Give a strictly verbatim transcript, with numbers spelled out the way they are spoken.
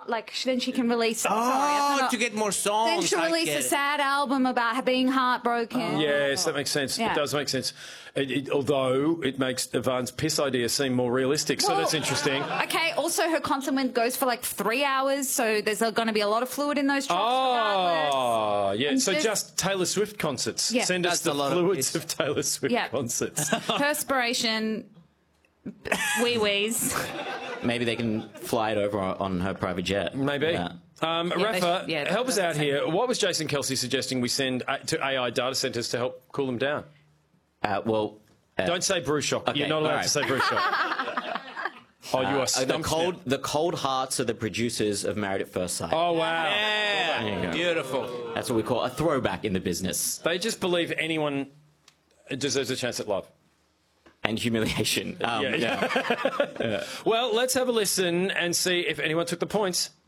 like then she can release. Oh, sorry, not, to get more songs. then she'll I release get a it. sad album about being heartbroken. Oh. Yes, that makes sense. Yeah. It does make sense. It, it, although it makes Yvonne's piss idea seem more realistic, so Well, that's interesting. Okay, also her concert win goes for like three hours, so there's going to be a lot of fluid in those tracks regardless. Oh, yeah. And So just- just Taylor Swift concerts. Yeah. Send us That's the a lot of fluids piss. of, Taylor Swift Yeah. concerts. Perspiration, wee wees. Maybe they can fly it over on her private jet. Maybe. Yeah. Um, Yeah, Rafa, they- yeah, help us that's out the here. same. What was Jason Kelsey suggesting we send uh, to A I data centres to help cool them down? Uh, well, uh, Don't say brew shock. Okay, You're not allowed all right. to say brew shock. Oh, you are uh, the stumped cold, now. the cold hearts of the producers of Married at First Sight. Oh, wow. Yeah, There you go. beautiful. That's what we call a throwback in the business. They just believe anyone deserves a chance at love. And humiliation. Um, Yeah, yeah. Well, let's have a listen and see if anyone took the points.